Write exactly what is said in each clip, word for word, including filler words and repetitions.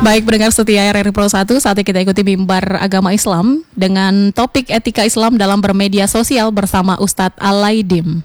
Baik pendengar setia R R I Pro satu, saatnya kita ikuti mimbar agama Islam dengan topik etika Islam dalam bermedia sosial bersama Ustadz Al-Laidim.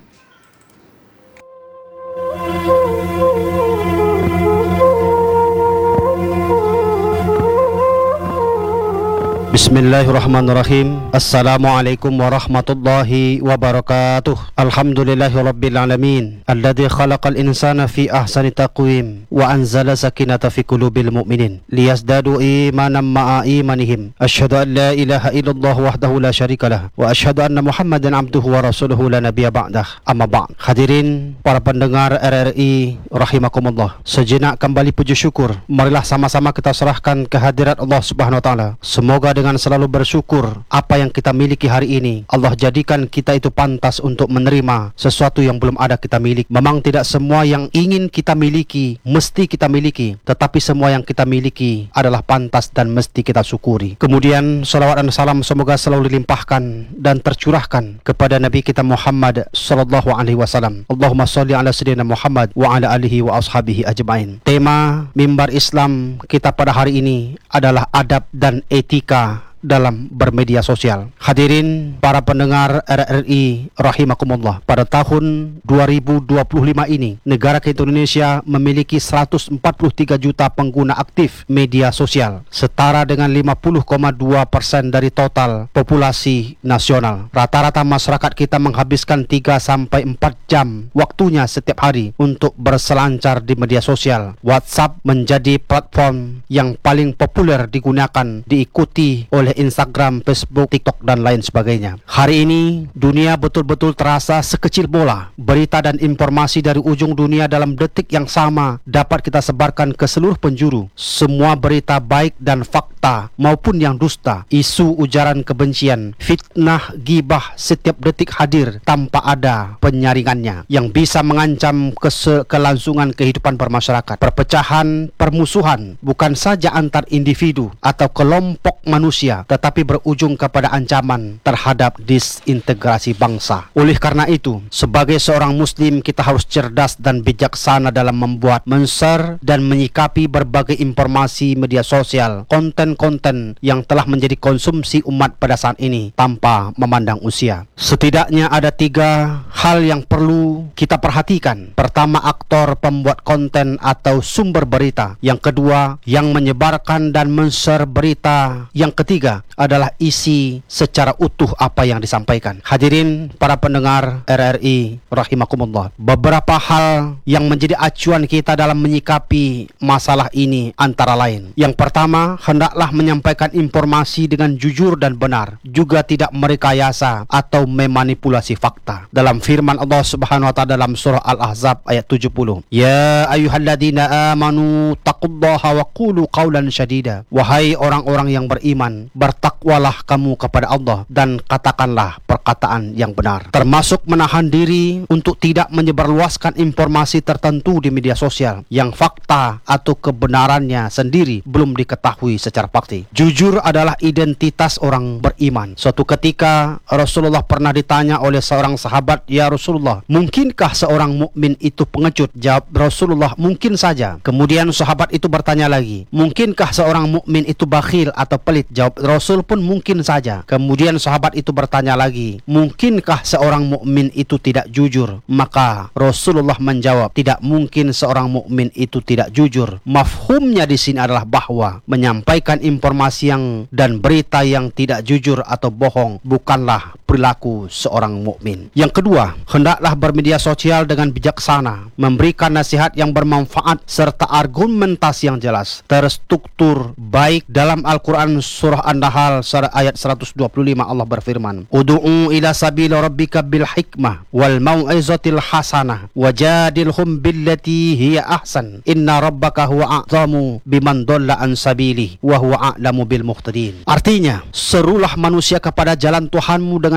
Bismillahirrahmanirrahim. Assalamualaikum warahmatullahi wabarakatuh. Alhamdulillahirabbil alamin alladzi khalaqal insana fi ahsani taqwim wa anzala sakinata fi qulubil mu'minin liyazdadu imanan ma'a imanihim. Asyhadu an la ilaha illallah wahdahu la syarikalah wa asyhadu anna Muhammadan abduhu wa rasuluhu la nabiyya ba'dah. Amma ba'd. Hadirin para pendengar R R I rahimakumullah. Sejenak kembali puji syukur marilah sama-sama kita serahkan kehadirat Allah Subhanahu wa taala. Semoga dengan selalu bersyukur apa yang kita miliki hari ini, Allah jadikan kita itu pantas untuk menerima sesuatu yang belum ada kita miliki. Memang tidak semua yang ingin kita miliki mesti kita miliki, tetapi semua yang kita miliki adalah pantas dan mesti kita syukuri. Kemudian salawat dan salam semoga selalu dilimpahkan dan tercurahkan kepada Nabi kita Muhammad sallallahu alaihi wasallam. Allahumma shalli ala sayyidina Muhammad wa ala alihi wa ashabihi ajmain. Tema mimbar Islam kita pada hari ini adalah adab dan etika dalam bermedia sosial. Hadirin para pendengar R R I rahimakumullah, pada tahun dua ribu dua puluh lima ini negara kita Indonesia memiliki seratus empat puluh tiga juta pengguna aktif media sosial, setara dengan lima puluh koma dua persen dari total populasi nasional. Rata-rata masyarakat kita menghabiskan tiga sampai empat jam waktunya setiap hari untuk berselancar di media sosial. WhatsApp menjadi platform yang paling populer digunakan, diikuti oleh Instagram, Facebook, TikTok, dan lain sebagainya. Hari ini dunia betul-betul terasa sekecil bola. Berita dan informasi dari ujung dunia dalam detik yang sama dapat kita sebarkan ke seluruh penjuru. Semua berita baik dan fakta maupun yang dusta, isu ujaran kebencian, fitnah, gibah setiap detik hadir tanpa ada penyaringannya yang bisa mengancam kese- kelangsungan kehidupan bermasyarakat. Perpecahan, permusuhan bukan saja antar individu atau kelompok manusia, tetapi berujung kepada ancaman terhadap disintegrasi bangsa. Oleh karena itu, sebagai seorang muslim kita harus cerdas dan bijaksana dalam membuat, men-share dan menyikapi berbagai informasi media sosial, konten-konten yang telah menjadi konsumsi umat pada saat ini tanpa memandang usia. Setidaknya ada tiga hal yang perlu kita perhatikan. Pertama, aktor pembuat konten atau sumber berita. Yang kedua, yang menyebarkan dan men-share berita. Yang ketiga adalah isi secara utuh apa yang disampaikan. Hadirin para pendengar R R I rahimakumullah, beberapa hal yang menjadi acuan kita dalam menyikapi masalah ini antara lain. Yang pertama, hendaklah menyampaikan informasi dengan jujur dan benar, juga tidak merekayasa atau memanipulasi fakta. Dalam firman Allah Subhanahu wa taala dalam surah Al-Ahzab ayat tujuh puluh, ya ayyuhalladzina amanu taqullaha wa qulu qawlan syadida. Wahai orang-orang yang beriman, bertakwalah kamu kepada Allah dan katakanlah perkataan yang benar. Termasuk menahan diri untuk tidak menyebarluaskan informasi tertentu di media sosial yang fakta atau kebenarannya sendiri belum diketahui secara pasti. Jujur adalah identitas orang beriman. Suatu ketika Rasulullah pernah ditanya oleh seorang sahabat, ya Rasulullah, mungkinkah seorang mukmin itu pengecut? Jawab Rasulullah, mungkin saja. Kemudian sahabat itu bertanya lagi, mungkinkah seorang mukmin itu bakhil atau pelit? Jawab Rasul pun mungkin saja. Kemudian sahabat itu bertanya lagi, mungkinkah seorang mukmin itu tidak jujur? Maka Rasulullah menjawab, tidak mungkin seorang mukmin itu tidak jujur. Mafhumnya di sini adalah bahwa menyampaikan informasi yang dan berita yang tidak jujur atau bohong bukanlah perilaku seorang mukmin. Yang kedua, hendaklah bermedia sosial dengan bijaksana, memberikan nasihat yang bermanfaat serta argumentasi yang jelas, terstruktur baik. Dalam Al-Quran surah An-Nahl ayat seratus dua puluh lima Allah berfirman, Udu'u ila sabili rabbika bil hikmah wal mau'izatil hasanah wajadilhum billati hiya ahsan inna rabbaka huwa a'zamu biman dhalla an sabili wa huwa a'lamu bil muhtadin. Artinya, serulah manusia kepada jalan Tuhanmu dengan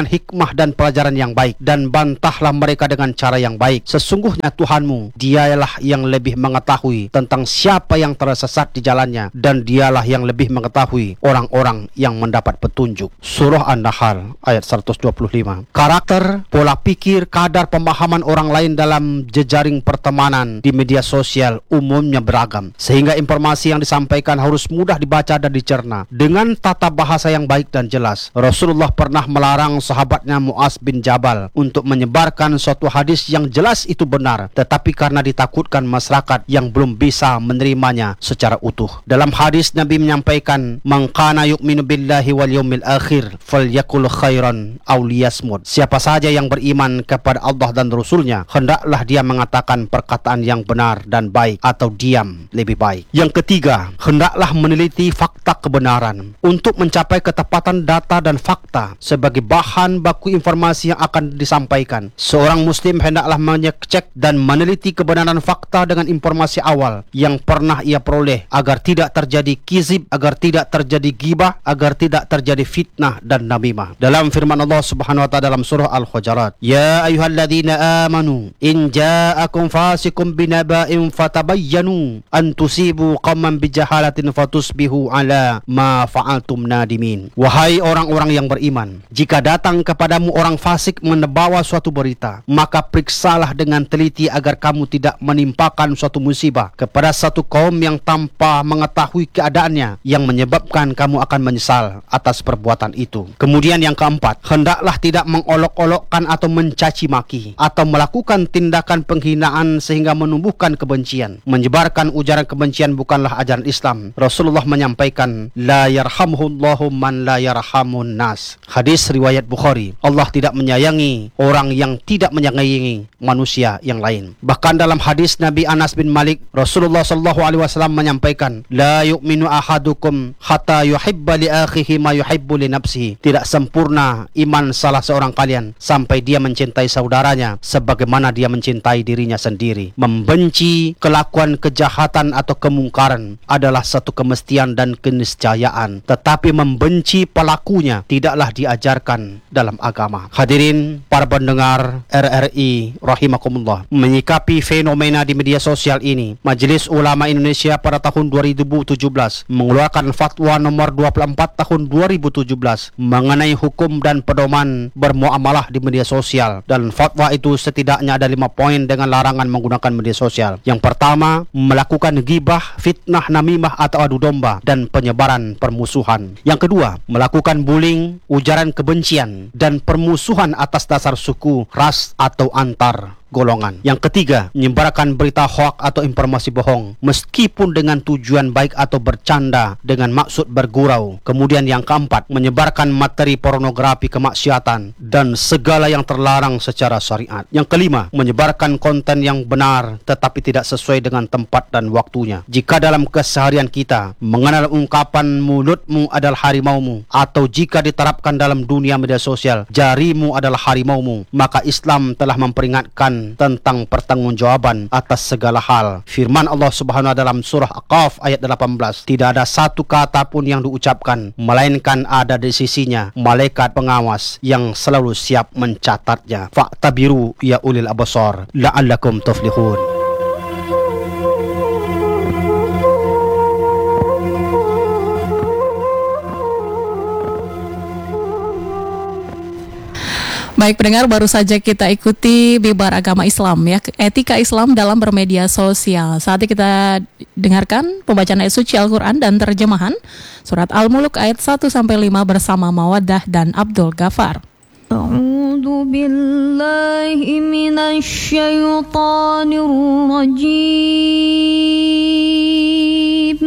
dengan hikmah dan pelajaran yang baik, dan bantahlah mereka dengan cara yang baik. Sesungguhnya Tuhanmu, dialah yang lebih mengetahui tentang siapa yang tersesat di jalannya, dan dialah yang lebih mengetahui orang-orang yang mendapat petunjuk. Surah An-Nahl ayat seratus dua puluh lima. Karakter, pola pikir, kadar pemahaman orang lain dalam jejaring pertemanan di media sosial umumnya beragam, sehingga informasi yang disampaikan harus mudah dibaca dan dicerna dengan tata bahasa yang baik dan jelas. Rasulullah pernah melarang sahabatnya Muaz bin Jabal untuk menyebarkan suatu hadis yang jelas itu benar, tetapi karena ditakutkan masyarakat yang belum bisa menerimanya secara utuh. Dalam hadis Nabi menyampaikan, "Man kana yu'minu billahi wal yaumil akhir falyakul khairan aw liyasmut." Siapa saja yang beriman kepada Allah dan Rasulnya, hendaklah dia mengatakan perkataan yang benar dan baik, atau diam lebih baik. Yang ketiga, hendaklah meneliti fakta kebenaran untuk mencapai ketepatan data dan fakta sebagai bahan baku informasi yang akan disampaikan. Seorang muslim hendaklah mengecek dan meneliti kebenaran fakta dengan informasi awal yang pernah ia peroleh, agar tidak terjadi kizib, agar tidak terjadi ghibah, agar tidak terjadi fitnah dan namimah. Dalam firman Allah Subhanahu wa taala dalam surah Al-Hujurat, "Ya ayyuhalladzina amanu in ja'akum fasiqun binaba'in fatabayyanu an tusibu qauman bijahalatin fatusbihu ala ma fa'altum nadimin." Wahai orang-orang yang beriman, jika datang kepadamu orang fasik membawa suatu berita, maka periksalah dengan teliti agar kamu tidak menimpakan suatu musibah kepada satu kaum yang tanpa mengetahui keadaannya, yang menyebabkan kamu akan menyesal atas perbuatan itu. Kemudian yang keempat, hendaklah tidak mengolok-olokkan atau mencaci maki atau melakukan tindakan penghinaan sehingga menumbuhkan kebencian. Menyebarkan ujaran kebencian bukanlah ajaran Islam. Rasulullah menyampaikan, "La yarhamhullahu man la yarhamun nas." Hadis riwayat Bukhari. Allah tidak menyayangi orang yang tidak menyayangi manusia yang lain. Bahkan dalam hadis Nabi Anas bin Malik, Rasulullah sallallahu alaihi wasallam menyampaikan, "La yu'minu ahadukum hatta yuhibba li akhihi ma yuhibbu li nafsihi." Tidak sempurna iman salah seorang kalian sampai dia mencintai saudaranya sebagaimana dia mencintai dirinya sendiri. Membenci kelakuan kejahatan atau kemungkaran adalah satu kemestian dan keniscayaan, tetapi membenci pelakunya tidaklah diajarkan dalam agama. Hadirin para pendengar R R I rahimakumullah, menyikapi fenomena di media sosial ini, Majelis Ulama Indonesia pada tahun dua ribu tujuh belas mengeluarkan fatwa nomor dua puluh empat tahun dua ribu tujuh belas mengenai hukum dan pedoman bermuamalah di media sosial. Dan fatwa itu setidaknya ada lima poin dengan larangan menggunakan media sosial. Yang pertama, melakukan ghibah, fitnah, namimah atau adu domba dan penyebaran permusuhan. Yang kedua, melakukan bullying, ujaran kebencian dan permusuhan atas dasar suku, ras atau antar golongan. Yang ketiga, menyebarkan berita hoak atau informasi bohong meskipun dengan tujuan baik atau bercanda dengan maksud bergurau. Kemudian yang keempat, menyebarkan materi pornografi, kemaksiatan dan segala yang terlarang secara syariat. Yang kelima, menyebarkan konten yang benar tetapi tidak sesuai dengan tempat dan waktunya. Jika dalam keseharian kita mengenal ungkapan mulutmu adalah harimaumu, atau jika diterapkan dalam dunia media sosial jarimu adalah harimaumu, maka Islam telah memperingatkan tentang pertanggungjawaban atas segala hal. Firman Allah Subhanahu wa taala dalam surah Aqaf ayat delapan belas, "Tidak ada satu kata pun yang diucapkan melainkan ada di sisinya malaikat pengawas yang selalu siap mencatatnya. Fa'tabiru ya ulil absar la'allakum tuflihun." Baik pendengar, baru saja kita ikuti Mimbar Agama Islam ya, etika Islam dalam bermedia sosial. Saatnya kita dengarkan pembacaan ayat suci Al-Quran dan terjemahan surat Al-Mulk ayat satu sampai lima bersama Mawaddah dan Abdul Ghafar. A'udzu billahi minasy syaithanir rajim.